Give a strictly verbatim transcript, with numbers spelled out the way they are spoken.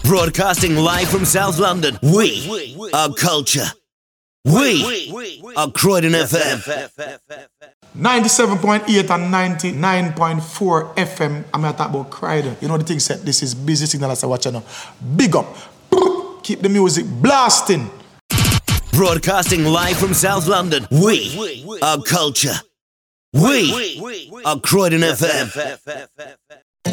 Broadcasting live from South London. We are culture. We are Croydon F M. ninety-seven point eight and ninety-nine point four F M. I'm going to talk about Croydon. You know the thing said, this is busy signal as I watch now. Big up. Keep the music blasting. Broadcasting live from South London. We are culture. We are Croydon F M.